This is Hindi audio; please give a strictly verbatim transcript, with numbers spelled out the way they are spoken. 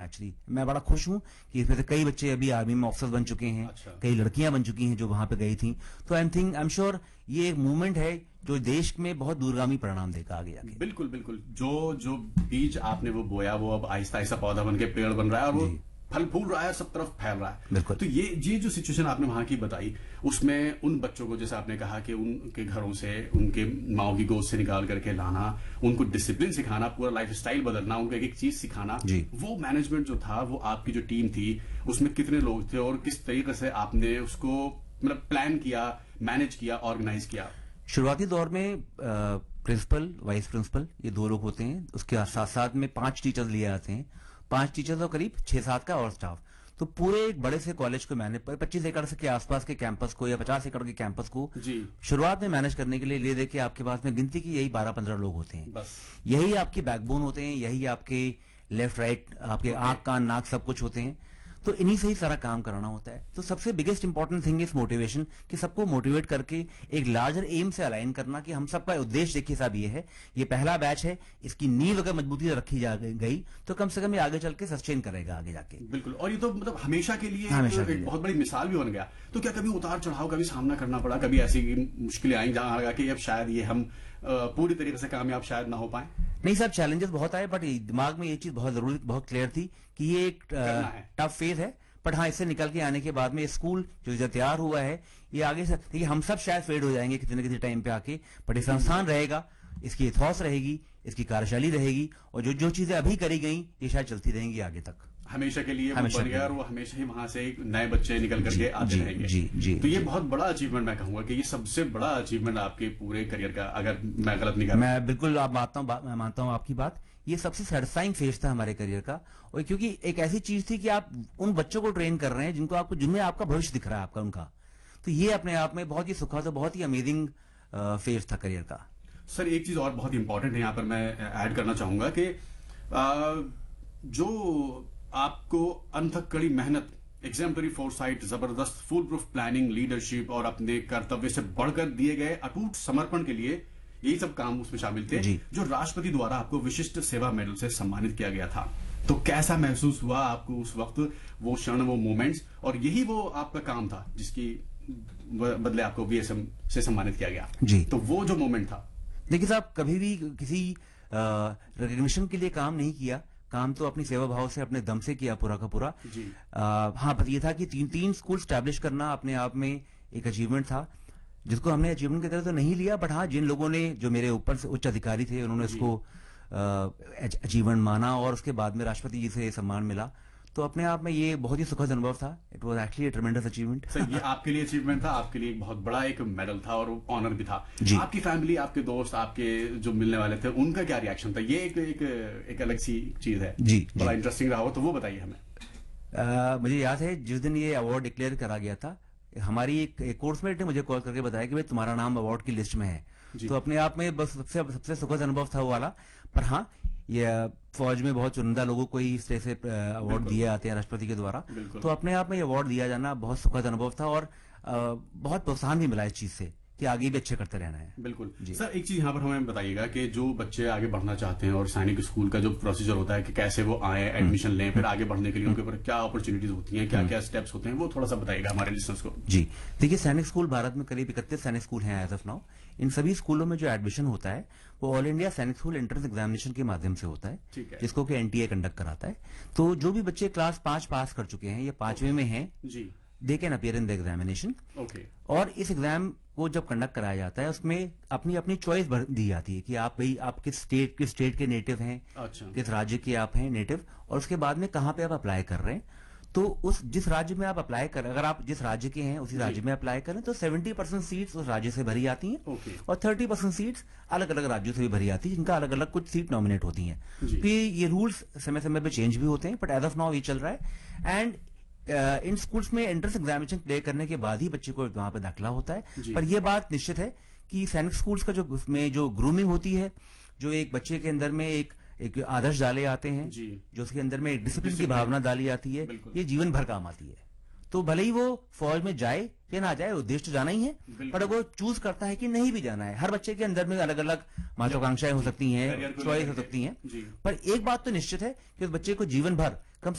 एक्चुअली मैं बड़ा खुश हूं कि इसमें से कई बच्चे अभी आर्मी में ऑफिसर बन चुके हैं। अच्छा। कई लड़कियां बन चुकी हैं जो वहां पे गई थी। तो I think I am sure ये एक मूवमेंट है जो देश में बहुत दूरगामी परिणाम देगा आगे जाके। बिल्कुल बिल्कुल, जो जो बीज आपने वो बोया वो अब आहिस्ता आहिस्ता पौधा बन के पेड़ बन रहा है और वो फल फूल रहा है, सब तरफ फैल रहा है। बिल्कुल। तो ये ये जो सिचुएशन आपने वहां की बताई, उसमें उन बच्चों को जैसे आपने कहा कि उनके घरों से, उनके माओ की गोद से निकाल करके लाना, उनको डिसिप्लिन सिखाना, पूरा लाइफ स्टाइल बदलना, उनको एक एक चीज सिखाना, वो मैनेजमेंट जो था, वो आपकी जो टीम थी उसमें कितने लोग थे और किस तरीके से आपने उसको मतलब प्लान किया, मैनेज किया, ऑर्गेनाइज किया? शुरुआती दौर में प्रिंसिपल, वाइस प्रिंसिपल, ये दो लोग होते हैं। उसके साथ साथ में पांच टीचर्स लिए आते हैं। पांच टीचर्स और करीब छह सात का और स्टाफ। तो पूरे एक बड़े से कॉलेज को मैनेज, पच्चीस एकड़ से के आसपास के कैंपस को या पचास एकड़ के कैंपस को जी शुरुआत में मैनेज करने के लिए ले दे के आपके पास में गिनती की यही बारह पंद्रह लोग होते हैं। बस यही आपकी बैकबोन होते हैं, यही आपके लेफ्ट राइट, आपके आंख कान नाक सब कुछ होते हैं। तो इन्हीं से ही सारा काम कराना होता है। तो सबसे biggest important thing is motivation, कि सबको मोटिवेट करके एक लार्जर एम से अलाइन करना कि हम सबका उद्देश्य देखिए साहब ये है, ये पहला बैच है, इसकी नींव अगर मजबूती से रखी जा गई तो कम से कम ये आगे चल के सस्टेन करेगा आगे जाके। बिल्कुल। और ये तो मतलब हमेशा के लिए हमेशा एक, एक बहुत बड़ी मिसाल भी बन गया। तो क्या कभी उतार चढ़ाव का भी सामना करना पड़ा? कभी ऐसी मुश्किलें आई जहां लगा कि अब शायद ये हम पूरी तरीके से कामयाब शायद ना हो पाए? नहीं साहब, चैलेंजेस बहुत आए, बट दिमाग में ये चीज बहुत जरूरी, बहुत क्लियर थी कि ये एक टफ फेज है। बट हाँ, इससे निकल के आने के बाद में स्कूल जो तैयार हुआ है, ये आगे से देखिए हम सब शायद फेड हो जाएंगे किसी न किसी टाइम पे आके, बट ये संस्थान रहेगा, इसकी इथॉस रहेगी, इसकी कार्यशैली रहेगी, और जो जो चीजें अभी करी गई ये शायद चलती रहेंगी आगे तक, हमेशा के लिए। हमेशा वो और वो हमेशा ही वहां से नए बच्चे निकल करके आते जी, रहेंगे। जी, जी, तो ये जी, बहुत बड़ा अचीवमेंट मैं कहूंगा कि ये सबसे बड़ा अचीवमेंट आपके पूरे करियर का, अगर मैं गलत नहीं कर मैं बिल्कुल आप मानता हूँ, मैं मानता हूँ आपकी बात। ये सबसे सेटिस्फाइंग फेज था हमारे करियर का, और क्योंकि एक ऐसी चीज थी कि आप उन बच्चों को ट्रेन कर रहे हैं जिनको आपको, जिनमें आपका भविष्य दिख रहा है आपका उनका। तो ये अपने आप में बहुत ही सुखद और बहुत ही अमेजिंग फेज था करियर का। सर एक चीज और बहुत इंपॉर्टेंट है यहाँ पर मैं ऐड करना चाहूंगा कि जो आपको अनथक कड़ी मेहनत, एग्जाम्पलरी फोरसाइट, जबरदस्त फुल प्रूफ प्लानिंग, लीडरशिप और अपने कर्तव्य से बढ़कर दिए गए अटूट समर्पण के लिए यही सब काम उसमें शामिल थे, जो राष्ट्रपति द्वारा आपको विशिष्ट सेवा मेडल से सम्मानित किया गया था। तो कैसा महसूस हुआ आपको उस वक्त, वो क्षण, वो मोमेंट्स? और यही वो आपका काम था जिसकी बदले आपको वीएसएम से सम्मानित किया गया जी। तो वो जो मोमेंट था, देखिए साहब, कभी भी किसी रिकग्निशन के लिए काम नहीं किया, काम तो अपनी सेवा भाव से, अपने दम से किया पूरा का पूरा। जी। आ, हाँ, बस ये था कि तीन तीन स्कूल स्टैब्लिश करना अपने आप में एक अचीवमेंट था, जिसको हमने अचीवमेंट की तरह तो नहीं लिया, बट हाँ, जिन लोगों ने, जो मेरे ऊपर से उच्च अधिकारी थे, उन्होंने इसको अचीवमेंट माना और उसके बाद में राष्ट्रपति जी से सम्मान मिला, तो अपने आप में ये बहुत ही सुखद अनुभव था। It was actually a ट्रेमेंडस achievement. Sir ये आपके लिए अचीवमेंट था, आपके लिए एक बहुत बड़ा एक मेडल था और ऑनर भी था। आपकी फैमिली, आपके दोस्त, आपके जो मिलने वाले थे, उनका क्या रिएक्शन था? ये एक एक, एक अलग सी चीज है जी, बड़ा इंटरेस्टिंग रहा हो, तो वो बताइए हमें। आ, मुझे याद है जिस दिन ये अवार्ड डिक्लेयर करा गया था, हमारी एक, एक कोर्समेट ने मुझे कॉल करके बताया कि भाई तुम्हारा नाम अवार्ड की लिस्ट में है। तो अपने आप में बस सबसे सबसे सुखद अनुभव था वो वाला। पर हाँ, ये फौज में बहुत चुनिंदा लोगों को ही इस तरह से अवार्ड दिए जाते हैं राष्ट्रपति के द्वारा, तो अपने आप में ये अवार्ड दिया जाना बहुत सुखद अनुभव था, और बहुत प्रोत्साहन भी मिला इस चीज से कि आगे भी अच्छे करते रहना है। बिल्कुल। सर एक चीज यहाँ पर हमें बताइएगा कि जो बच्चे आगे बढ़ना चाहते हैं और सैनिक स्कूल का जो प्रोसीजर होता है कि कैसे वो आए, एडमिशन लें, फिर आगे बढ़ने के लिए उनके ऊपर क्या अपॉर्चुनिटीज होती हैं, क्या क्या स्टेप्स होते हैं, वो थोड़ा सा बताइएगा हमारे लिसनर्स को। जी देखिए, सैनिक स्कूल भारत में करीब इकतीस सैनिक स्कूल हैं एज ऑफ नाउ। इन सभी स्कूलों में जो एडमिशन होता है वो ऑल इंडिया सैनिक स्कूल एंट्रेंस एग्जामिनेशन के माध्यम से होता है, जिसको कि एनटीए कंडक्ट कराता है। तो जो भी बच्चे क्लास पांच पास कर चुके हैं या पांचवें में हैं, जी, they can appear in the examination. Okay. और इस एग्जाम को जब कंडक्ट कराया जाता है, उसमें अपनी अपनी चॉइस दी जाती है कि आप भाई आप किस स्टेट किस स्टेट के नेटिव हैं, अच्छा, किस राज्य के आप हैं नेटिव, और उसके बाद में कहाँ पे आप अप्लाई कर रहे हैं। तो उस जिस राज्य में आप अप्लाई कर, अगर आप जिस राज्य के हैं उसी राज्य में अप्लाई करें तो सत्तर परसेंट सीट्स उस राज्य से भरी आती हैं, ओके, और तीस परसेंट सीट्स अलग अलग राज्यों से भी भरी आती है, जिनका अलग अलग कुछ सीट नॉमिनेट होती हैं। तो ये रूल्स समय समय पे चेंज भी होते हैं, बट एज ऑफ नाउ ये चल रहा है। एंड Uh, इन स्कूल्स में एंट्रेंस एग्जामिनेशन क्लियर करने के बाद ही बच्चे को वहां पे दाखिला होता है। पर यह बात निश्चित है कि सैनिक स्कूल्स का जो में जो ग्रूमिंग होती है, जो एक बच्चे के अंदर में एक एक आदर्श डाले आते हैं, जो उसके अंदर में एक डिसिप्लिन की भावना डाली आती है, ये जीवन भर काम आती है। तो भले ही वो फौज में जाए या ना जाए, उद्देश्य तो जाना ही है, पर अगर वो चूज करता है कि नहीं भी जाना है, हर बच्चे के अंदर में अलग अलग महत्वाकांक्षाएं हो सकती हैं, चॉइस हो सकती हैं, पर एक बात तो निश्चित है कि उस बच्चे को जीवन भर